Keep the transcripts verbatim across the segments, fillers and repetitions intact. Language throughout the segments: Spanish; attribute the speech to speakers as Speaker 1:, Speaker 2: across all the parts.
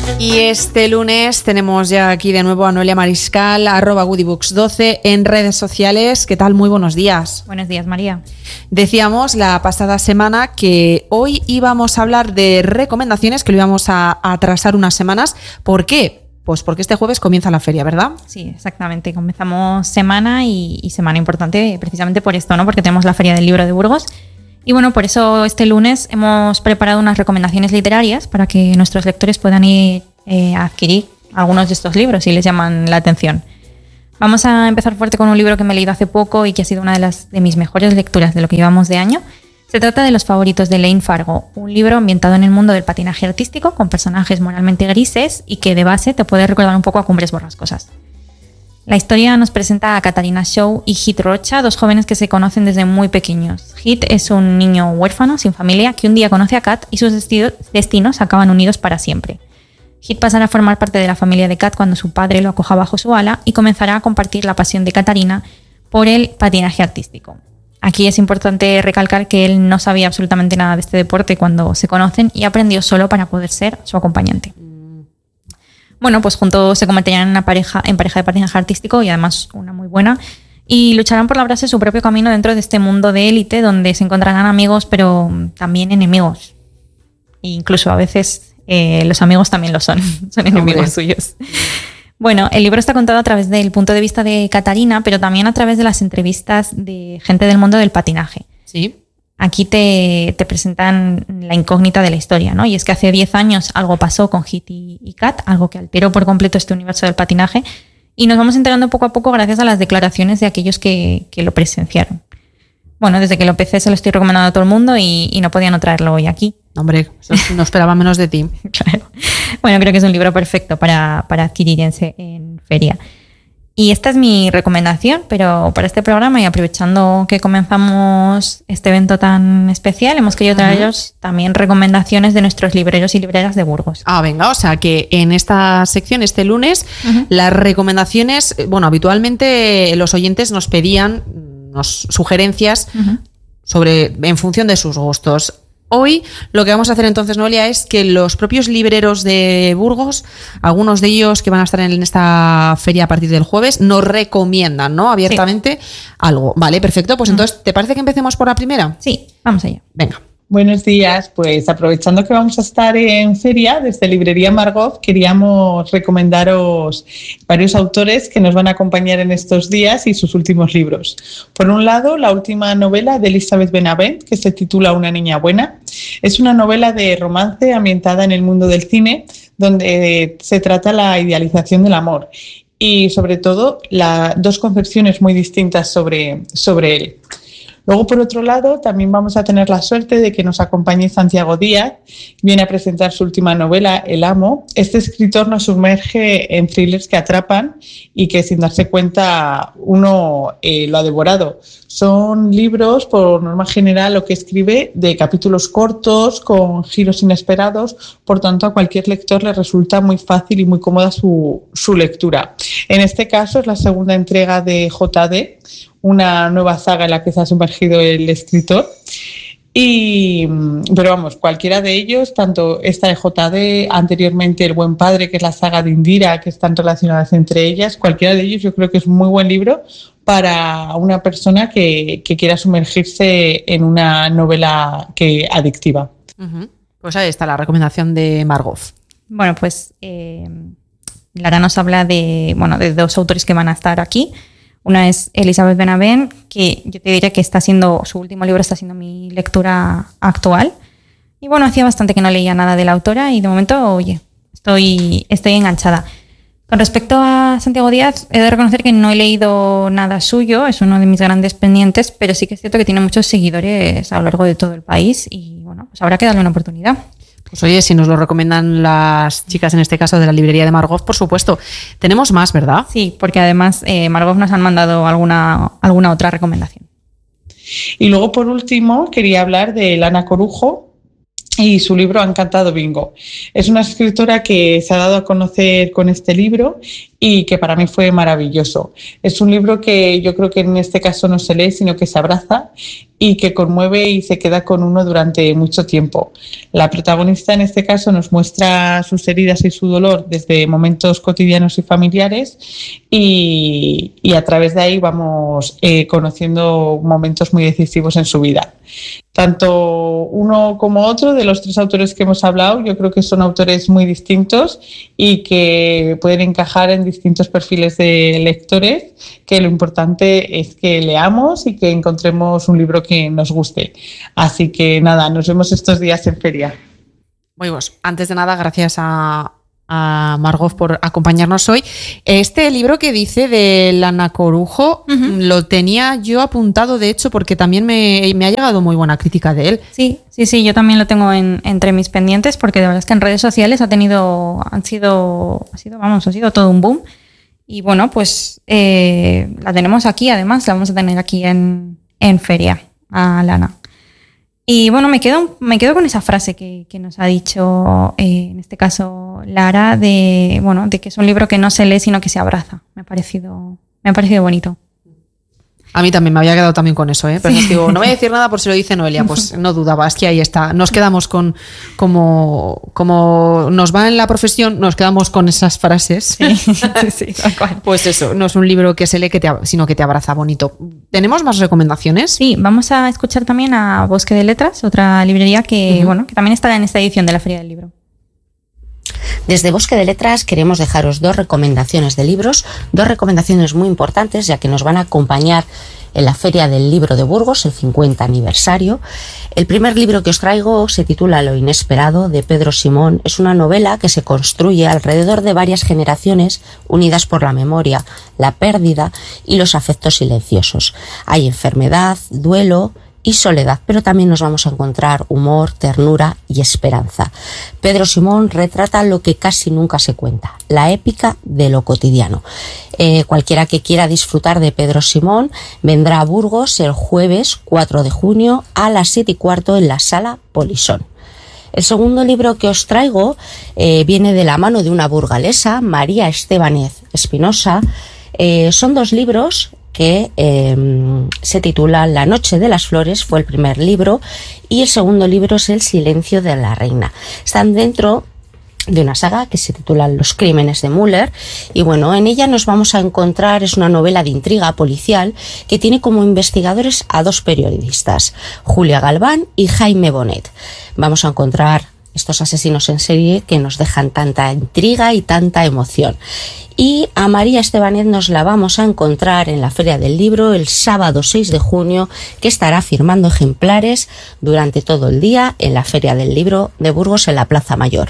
Speaker 1: Y este lunes tenemos ya aquí de nuevo a Noelia Mariscal, arroba goodybooks doce en redes sociales. ¿Qué tal? Muy buenos días.
Speaker 2: Buenos días, María.
Speaker 1: Decíamos la pasada semana que hoy íbamos a hablar de recomendaciones, que lo íbamos a, a atrasar unas semanas. ¿Por qué? Pues porque este jueves comienza la feria, ¿verdad?
Speaker 2: Sí, exactamente. Comenzamos semana y, y semana importante precisamente por esto, ¿no? Porque tenemos la Feria del Libro de Burgos. Y bueno, por eso este lunes hemos preparado unas recomendaciones literarias para que nuestros lectores puedan ir eh, a adquirir algunos de estos libros si les llaman la atención. Vamos a empezar fuerte con un libro que me he leído hace poco y que ha sido una de, las, de mis mejores lecturas de lo que llevamos de año. Se trata de Los favoritos de Lane Fargo, un libro ambientado en el mundo del patinaje artístico con personajes moralmente grises y que de base te puede recordar un poco a Cumbres Borrascosas. La historia nos presenta a Katarina Shaw y Heath Rocha, dos jóvenes que se conocen desde muy pequeños. Heath es un niño huérfano, sin familia, que un día conoce a Kat y sus destinos acaban unidos para siempre. Heath pasará a formar parte de la familia de Kat cuando su padre lo acoja bajo su ala y comenzará a compartir la pasión de Katarina por el patinaje artístico. Aquí es importante recalcar que él no sabía absolutamente nada de este deporte cuando se conocen y aprendió solo para poder ser su acompañante. Bueno, pues juntos se convertirán en una pareja, en pareja de patinaje artístico y además una muy buena, y lucharán por labrarse su propio camino dentro de este mundo de élite donde se encontrarán amigos pero también enemigos. E incluso a veces eh, los amigos también lo son, son enemigos suyos. Bueno, el libro está contado a través del punto de vista de Katarina, pero también a través de las entrevistas de gente del mundo del patinaje.
Speaker 1: Sí.
Speaker 2: Aquí te, te presentan la incógnita de la historia, ¿no? Y es que hace diez años algo pasó con Heath y, y Kat, algo que alteró por completo este universo del patinaje, y nos vamos enterando poco a poco gracias a las declaraciones de aquellos que, que lo presenciaron. Bueno, desde que lo empecé se lo estoy recomendando a todo el mundo y, y no podía no traerlo hoy aquí.
Speaker 1: Hombre, eso no esperaba menos de ti.
Speaker 2: Claro. Bueno, creo que es un libro perfecto para, para adquirir en, en feria. Y esta es mi recomendación, pero para este programa y aprovechando que comenzamos este evento tan especial, hemos querido traeros uh-huh. también recomendaciones de nuestros libreros y libreras de Burgos.
Speaker 1: Ah, venga, o sea que en esta sección, este lunes, uh-huh. las recomendaciones, bueno, habitualmente los oyentes nos pedían nos, sugerencias uh-huh. sobre, en función de sus gustos. Hoy lo que vamos a hacer entonces, Noelia, es que los propios libreros de Burgos, algunos de ellos que van a estar en esta feria a partir del jueves, nos recomiendan, ¿no? Abiertamente sí. algo. Vale, perfecto. Pues entonces, ¿te parece que empecemos por la primera?
Speaker 2: Sí, vamos allá.
Speaker 1: Venga.
Speaker 3: Buenos días, pues aprovechando que vamos a estar en feria, desde Librería Margov queríamos recomendaros varios autores que nos van a acompañar en estos días y sus últimos libros. Por un lado, la última novela de Elizabeth Benavent, que se titula Una niña buena. Es una novela de romance ambientada en el mundo del cine, donde se trata la idealización del amor y sobre todo la, dos concepciones muy distintas sobre, sobre él. Luego, por otro lado, también vamos a tener la suerte de que nos acompañe Santiago Díaz. Viene a presentar su última novela, El amo. Este escritor nos sumerge en thrillers que atrapan y que, sin darse cuenta, uno eh, lo ha devorado. Son libros, por norma general, lo que escribe de capítulos cortos, con giros inesperados. Por tanto, a cualquier lector le resulta muy fácil y muy cómoda su, su lectura. En este caso, es la segunda entrega de J D, una nueva saga en la que se ha sumergido el escritor. Y, pero vamos, cualquiera de ellos, tanto esta de J D, anteriormente El buen padre, que es la saga de Indira, que están relacionadas entre ellas, cualquiera de ellos yo creo que es un muy buen libro para una persona que, que quiera sumergirse en una novela que adictiva.
Speaker 1: Uh-huh. Pues ahí está la recomendación de Margov.
Speaker 2: Bueno, pues eh, Lara nos habla de, bueno, de dos autores que van a estar aquí. Una es Elizabeth Benavent, que yo te diría que está siendo, su último libro está siendo mi lectura actual. Y bueno, hacía bastante que no leía nada de la autora y de momento, oye, estoy, estoy enganchada. Con respecto a Santiago Díaz, he de reconocer que no he leído nada suyo, es uno de mis grandes pendientes, pero sí que es cierto que tiene muchos seguidores a lo largo de todo el país y bueno, pues habrá que darle una oportunidad.
Speaker 1: Pues oye, si nos lo recomiendan las chicas, en este caso de la librería de Margov, por supuesto. Tenemos más, ¿verdad?
Speaker 2: Sí, porque además eh, Margov nos han mandado alguna, alguna otra recomendación.
Speaker 3: Y luego, por último, quería hablar de Lana Corujo y su libro Ha encantado Bingo. Es una escritora que se ha dado a conocer con este libro y que para mí fue maravilloso. Es un libro que yo creo que en este caso no se lee, sino que se abraza y que conmueve y se queda con uno durante mucho tiempo. La protagonista en este caso nos muestra sus heridas y su dolor desde momentos cotidianos y familiares y, y a través de ahí vamos eh, conociendo momentos muy decisivos en su vida. Tanto uno como otro de los tres autores que hemos hablado, yo creo que son autores muy distintos y que pueden encajar en distintos perfiles de lectores, que lo importante es que leamos y que encontremos un libro que nos guste. Así que nada, nos vemos estos días en feria.
Speaker 1: Muy pues, antes de nada, gracias a, a Margot por acompañarnos hoy. Este libro que dice de Lana Corujo, uh-huh. lo tenía yo apuntado, de hecho, porque también me, me ha llegado muy buena crítica de él.
Speaker 2: Sí, sí, sí, yo también lo tengo en, entre mis pendientes, porque de verdad es que en redes sociales ha tenido, han sido, ha sido, vamos, ha sido todo un boom. Y bueno, pues eh, la tenemos aquí, además, la vamos a tener aquí en, en feria, a Lana. Y bueno, me quedo, me quedo con esa frase que, que nos ha dicho, eh, en este caso, Lara, de, bueno, de que es un libro que no se lee, sino que se abraza. Me ha parecido, me ha parecido bonito.
Speaker 1: A mí también me había quedado también con eso, ¿eh? Pero sí. Digo, no voy a decir nada por si lo dice Noelia, pues no dudaba, es que ahí está. Nos quedamos con, como, como nos va en la profesión, nos quedamos con esas frases.
Speaker 2: Sí, sí, tal cual.
Speaker 1: Pues eso, no es un libro que se lee, que te, sino que te abraza bonito. ¿Tenemos más recomendaciones?
Speaker 2: Sí, vamos a escuchar también a Bosque de Letras, otra librería que, uh-huh. bueno, que también estará en esta edición de la Feria del Libro.
Speaker 4: Desde Bosque de Letras queremos dejaros dos recomendaciones de libros, dos recomendaciones muy importantes, ya que nos van a acompañar en la Feria del Libro de Burgos, el cincuenta aniversario. El primer libro que os traigo se titula Lo inesperado, de Pedro Simón. Es una novela que se construye alrededor de varias generaciones unidas por la memoria, la pérdida y los afectos silenciosos. Hay enfermedad, duelo y soledad, pero también nos vamos a encontrar humor, ternura y esperanza. Pedro Simón retrata lo que casi nunca se cuenta, la épica de lo cotidiano. Eh, cualquiera que quiera disfrutar de Pedro Simón vendrá a Burgos el jueves cuatro de junio a las siete y cuarto en la Sala Polisón. El segundo libro que os traigo eh, viene de la mano de una burgalesa, María Estebanez Espinosa. Eh, son dos libros que eh, se titula La noche de las flores, fue el primer libro, y el segundo libro es El silencio de la reina. Están dentro de una saga que se titula Los crímenes de Müller, y bueno, en ella nos vamos a encontrar, es una novela de intriga policial que tiene como investigadores a dos periodistas, Julia Galván y Jaime Bonet. Vamos a encontrar estos asesinos en serie que nos dejan tanta intriga y tanta emoción. Y a María Estebanez nos la vamos a encontrar en la Feria del Libro el sábado seis de junio, que estará firmando ejemplares durante todo el día en la Feria del Libro de Burgos en la Plaza Mayor.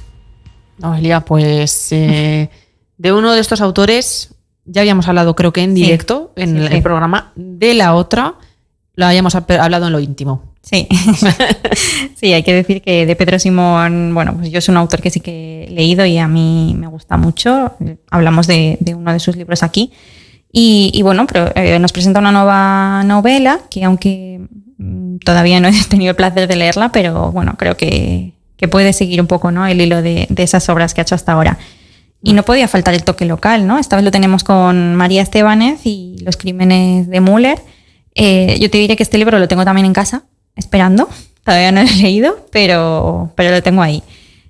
Speaker 1: Noelia, pues eh, de uno de estos autores ya habíamos hablado, creo que en directo, sí, en sí, el, sí. el programa. De la otra lo habíamos hablado en lo íntimo.
Speaker 2: Sí, sí, hay que decir que de Pedro Simón, bueno, pues yo soy un autor que sí que he leído y a mí me gusta mucho. Hablamos de, de uno de sus libros aquí. Y, y bueno, pero, eh, nos presenta una nueva novela que, aunque todavía no he tenido el placer de leerla, pero bueno, creo que, que puede seguir un poco, ¿no?, el hilo de, de esas obras que ha hecho hasta ahora. Y no podía faltar el toque local, ¿no? Esta vez lo tenemos con María Estebanez y Los crímenes de Müller. Eh, yo te diré que este libro lo tengo también en casa, esperando. Todavía no lo he leído, pero, pero lo tengo ahí.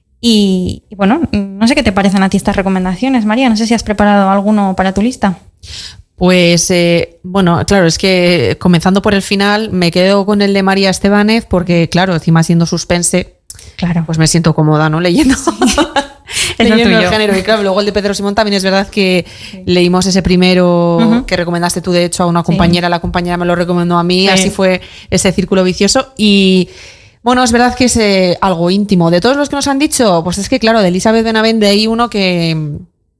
Speaker 2: Y, y bueno, no sé qué te parecen a ti estas recomendaciones, María. No sé si has preparado alguno para tu lista.
Speaker 1: Pues eh, bueno, claro, es que comenzando por el final me quedo con el de María Estebanez porque, claro, encima siendo suspense,
Speaker 2: claro,
Speaker 1: pues me siento cómoda, ¿no?, leyendo. Sí. Leyendo el género. Y claro, luego el de Pedro Simón también es verdad que sí. leímos ese primero uh-huh. que recomendaste tú, de hecho, a una compañera, sí. la compañera me lo recomendó a mí, sí. así fue ese círculo vicioso. Y bueno, es verdad que es eh, algo íntimo. De todos los que nos han dicho, pues es que claro, de Elizabeth Benavente hay uno que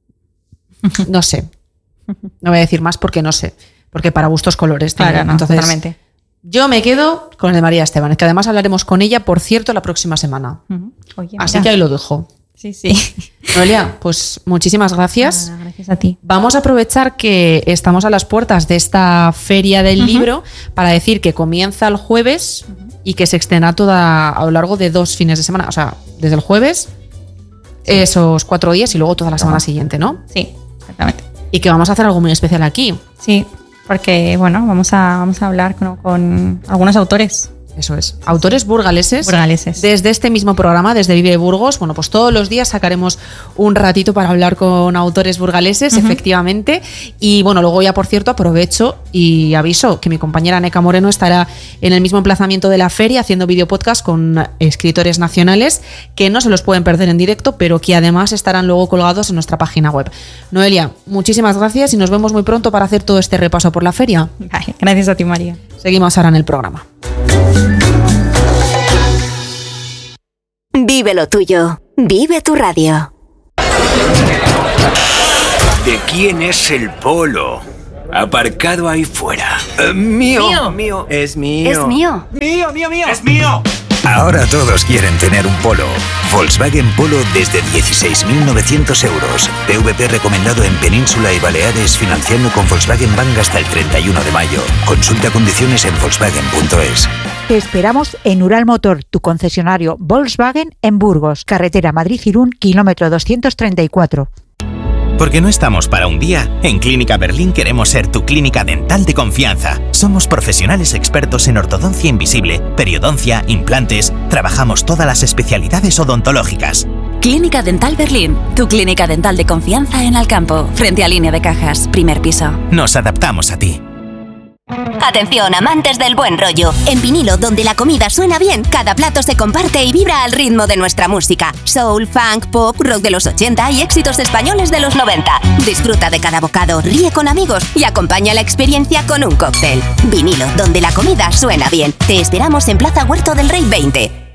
Speaker 1: no sé, no voy a decir más porque no sé, porque para gustos colores.
Speaker 2: Claro, no,
Speaker 1: entonces
Speaker 2: totalmente.
Speaker 1: Yo me quedo con el de María Estebanez, que además hablaremos con ella, por cierto, la próxima semana. Uh-huh. Oye, así que ahí lo dejo.
Speaker 2: Sí, sí.
Speaker 1: Noelia, pues muchísimas gracias.
Speaker 2: Ah, gracias a ti.
Speaker 1: Vamos a aprovechar que estamos a las puertas de esta Feria del uh-huh. Libro para decir que comienza el jueves uh-huh. y que se extenderá toda a lo largo de dos fines de semana. O sea, desde el jueves, sí. esos cuatro días y luego toda la semana uh-huh. siguiente, ¿no?
Speaker 2: Sí, exactamente.
Speaker 1: Y que vamos a hacer algo muy especial aquí.
Speaker 2: Sí. porque bueno, vamos a, vamos a hablar con, con algunos autores.
Speaker 1: Eso es. Autores burgaleses.
Speaker 2: Burgaleses.
Speaker 1: Desde este mismo programa, desde Vive Burgos, bueno, pues todos los días sacaremos un ratito para hablar con autores burgaleses, uh-huh. efectivamente. Y bueno, luego ya, por cierto, aprovecho y aviso que mi compañera Neca Moreno estará en el mismo emplazamiento de la feria haciendo videopodcast con escritores nacionales que no se los pueden perder en directo, pero que además estarán luego colgados en nuestra página web. Noelia, muchísimas gracias y nos vemos muy pronto para hacer todo este repaso por la feria.
Speaker 2: Ay, gracias a ti, María.
Speaker 1: Seguimos ahora en el programa.
Speaker 5: Vive lo tuyo. Vive tu radio.
Speaker 6: ¿De quién es el polo? Aparcado ahí fuera. Uh, mío, mío. Mío. Es mío.
Speaker 5: Es mío.
Speaker 6: Mío, mío, mío. Es mío. Ahora todos quieren tener un Polo. Volkswagen Polo desde dieciséis mil novecientos euros. P V P recomendado en Península y Baleares, financiando con Volkswagen Bank hasta el treinta y uno de mayo. Consulta condiciones en volkswagen punto es.
Speaker 7: Te esperamos en Ural Motor, tu concesionario Volkswagen en Burgos, carretera Madrid-Irún, kilómetro doscientos treinta y cuatro.
Speaker 8: Porque no estamos para un día, en Clínica Berlín queremos ser tu clínica dental de confianza. Somos profesionales expertos en ortodoncia invisible, periodoncia, implantes. Trabajamos todas las especialidades odontológicas.
Speaker 9: Clínica Dental Berlín, tu clínica dental de confianza en Alcampo, frente a Línea de Cajas, primer piso.
Speaker 8: Nos adaptamos a ti.
Speaker 5: Atención, amantes del buen rollo. En vinilo, donde la comida suena bien, cada plato se comparte y vibra al ritmo de nuestra música. Soul, funk, pop, rock de los ochenta y éxitos españoles de los noventa. Disfruta de cada bocado, ríe con amigos y acompaña la experiencia con un cóctel. Vinilo, donde la comida suena bien. Te esperamos en Plaza Huerto del Rey veinte.